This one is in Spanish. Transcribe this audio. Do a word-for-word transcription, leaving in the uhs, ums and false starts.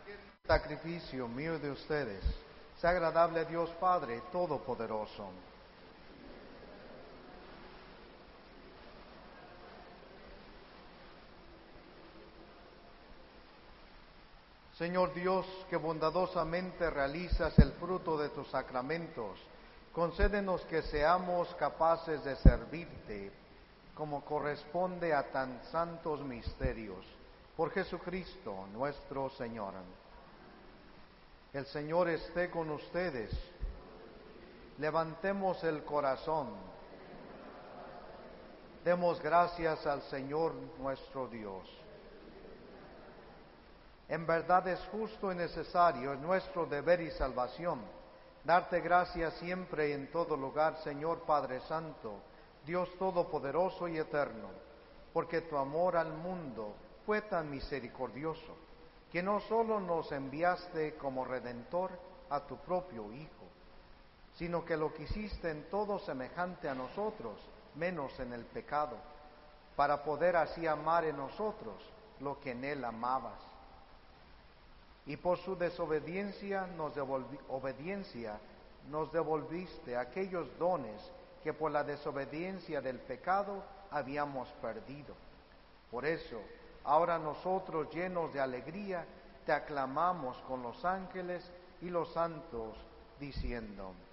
Sacrificio mío y de ustedes, sea agradable a Dios Padre Todopoderoso. Señor Dios, que bondadosamente realizas el fruto de tus sacramentos, concédenos que seamos capaces de servirte como corresponde a tan santos misterios. Por Jesucristo nuestro Señor. El Señor esté con ustedes. Levantemos el corazón. Demos gracias al Señor nuestro Dios. En verdad es justo y necesario, es nuestro deber y salvación, darte gracias siempre y en todo lugar, Señor Padre Santo, Dios Todopoderoso y Eterno, porque tu amor al mundo fue tan misericordioso, que no solo nos enviaste como Redentor a tu propio Hijo, sino que lo quisiste en todo semejante a nosotros, menos en el pecado, para poder así amar en nosotros lo que en Él amabas. Y por su desobediencia nos, devolvi- obediencia, nos devolviste aquellos dones que por la desobediencia del pecado habíamos perdido. Por eso, ahora nosotros, llenos de alegría, te aclamamos con los ángeles y los santos, diciendo: